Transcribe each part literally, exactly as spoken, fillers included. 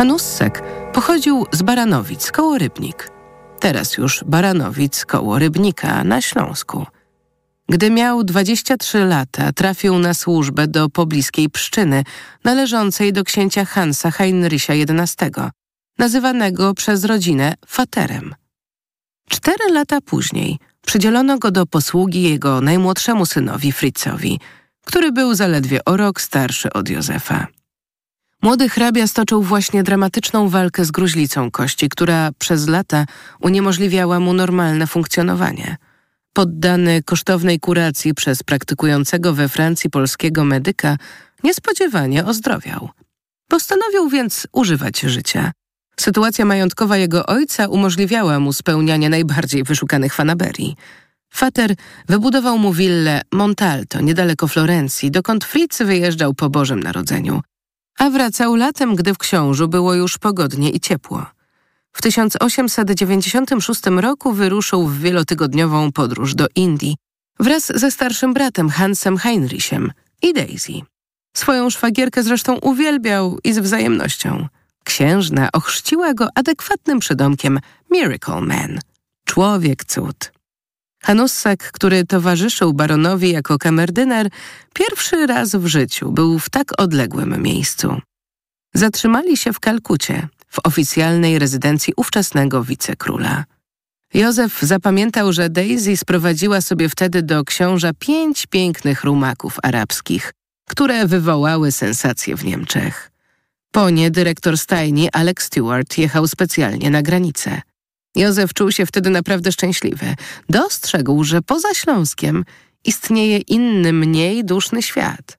Hanussek pochodził z Baranowic koło Rybnik, teraz już Baranowic koło Rybnika na Śląsku. Gdy miał dwadzieścia trzy lata, trafił na służbę do pobliskiej Pszczyny, należącej do księcia Hansa Heinricha jedenastego, nazywanego przez rodzinę Faterem. Cztery lata później przydzielono go do posługi jego najmłodszemu synowi Fritzowi, który był zaledwie o rok starszy od Józefa. Młody hrabia stoczył właśnie dramatyczną walkę z gruźlicą kości, która przez lata uniemożliwiała mu normalne funkcjonowanie. Poddany kosztownej kuracji przez praktykującego we Francji polskiego medyka, niespodziewanie ozdrowiał. Postanowił więc używać życia. Sytuacja majątkowa jego ojca umożliwiała mu spełnianie najbardziej wyszukanych fanaberii. Fater wybudował mu willę Montalto, niedaleko Florencji, dokąd Fritz wyjeżdżał po Bożym Narodzeniu, a wracał latem, gdy w Książu było już pogodnie i ciepło. W tysiąc osiemset dziewięćdziesiątym szóstym roku wyruszył w wielotygodniową podróż do Indii wraz ze starszym bratem Hansem Heinrichem i Daisy. Swoją szwagierkę zresztą uwielbiał i z wzajemnością. Księżna ochrzciła go adekwatnym przydomkiem Miracle Man, człowiek cud. Hanussek, który towarzyszył baronowi jako kamerdyner, pierwszy raz w życiu był w tak odległym miejscu. Zatrzymali się w Kalkucie, w oficjalnej rezydencji ówczesnego wicekróla. Józef zapamiętał, że Daisy sprowadziła sobie wtedy do książa pięć pięknych rumaków arabskich, które wywołały sensację w Niemczech. Po nie dyrektor stajni Alex Stewart jechał specjalnie na granicę. Józef czuł się wtedy naprawdę szczęśliwy. Dostrzegł, że poza Śląskiem istnieje inny, mniej duszny świat.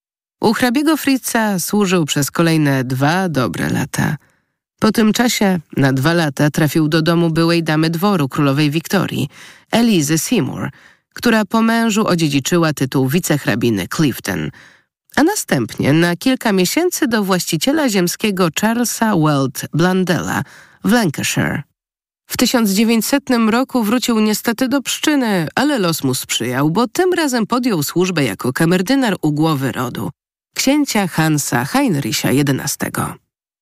U hrabiego Fritza służył przez kolejne dwa dobre lata. Po tym czasie, na dwa lata, trafił do domu byłej damy dworu królowej Wiktorii, Elizy Seymour, która po mężu odziedziczyła tytuł wicehrabiny Clifton, a następnie na kilka miesięcy do właściciela ziemskiego Charlesa Weld Blandella w Lancashire. W tysiąc dziewięćsetnym roku wrócił niestety do Pszczyny, ale los mu sprzyjał, bo tym razem podjął służbę jako kamerdyner u głowy rodu, księcia Hansa Heinricha jedenastego.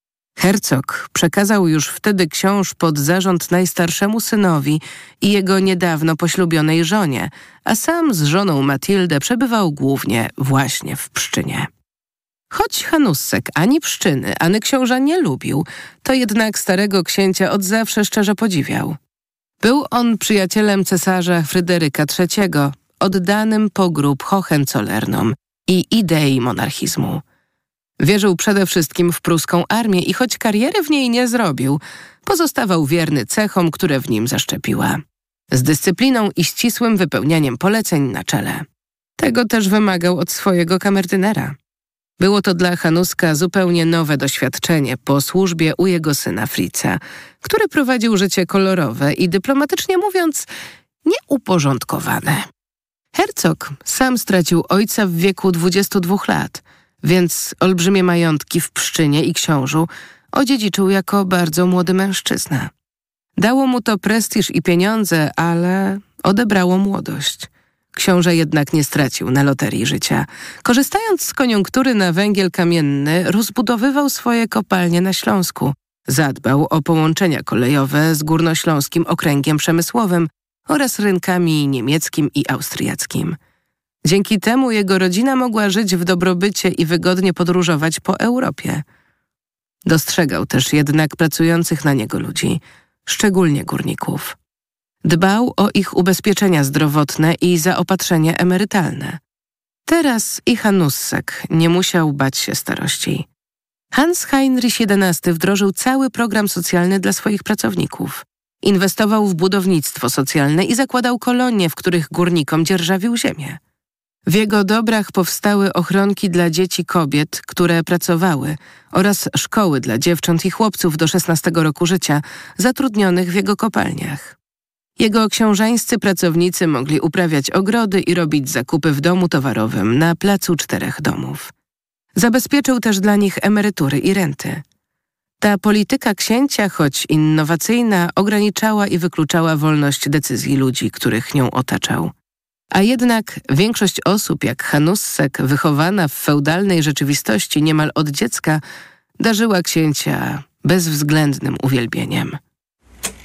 Hercog przekazał już wtedy książ pod zarząd najstarszemu synowi i jego niedawno poślubionej żonie, a sam z żoną Matyldę przebywał głównie właśnie w Pszczynie. Choć Hanussek ani Pszczyny, ani książa nie lubił, to jednak starego księcia od zawsze szczerze podziwiał. Był on przyjacielem cesarza Fryderyka trzeciego, oddanym pogrób Hohenzollernom i idei monarchizmu. Wierzył przede wszystkim w pruską armię i choć kariery w niej nie zrobił, pozostawał wierny cechom, które w nim zaszczepiła. Z dyscypliną i ścisłym wypełnianiem poleceń na czele. Tego też wymagał od swojego kamerdynera. Było to dla Hanuska zupełnie nowe doświadczenie po służbie u jego syna Fritza, który prowadził życie kolorowe i dyplomatycznie mówiąc nieuporządkowane. Hercog sam stracił ojca w wieku dwudziestu dwóch lat, więc olbrzymie majątki w Pszczynie i Książu odziedziczył jako bardzo młody mężczyzna. Dało mu to prestiż i pieniądze, ale odebrało młodość. Książę jednak nie stracił na loterii życia. Korzystając z koniunktury na węgiel kamienny, rozbudowywał swoje kopalnie na Śląsku. Zadbał o połączenia kolejowe z Górnośląskim Okręgiem Przemysłowym oraz rynkami niemieckim i austriackim. Dzięki temu jego rodzina mogła żyć w dobrobycie i wygodnie podróżować po Europie. Dostrzegał też jednak pracujących na niego ludzi, szczególnie górników. Dbał o ich ubezpieczenia zdrowotne i zaopatrzenie emerytalne. Teraz i Hanussek nie musiał bać się starości. Hans Heinrich jedenasty wdrożył cały program socjalny dla swoich pracowników. Inwestował w budownictwo socjalne i zakładał kolonie, w których górnikom dzierżawił ziemię. W jego dobrach powstały ochronki dla dzieci kobiet, które pracowały, oraz szkoły dla dziewcząt i chłopców do szesnastego roku życia, zatrudnionych w jego kopalniach. Jego książańscy pracownicy mogli uprawiać ogrody i robić zakupy w domu towarowym na placu Czterech Domów. Zabezpieczył też dla nich emerytury i renty. Ta polityka księcia, choć innowacyjna, ograniczała i wykluczała wolność decyzji ludzi, których nią otaczał. A jednak większość osób, jak Hanussek, wychowana w feudalnej rzeczywistości niemal od dziecka, darzyła księcia bezwzględnym uwielbieniem.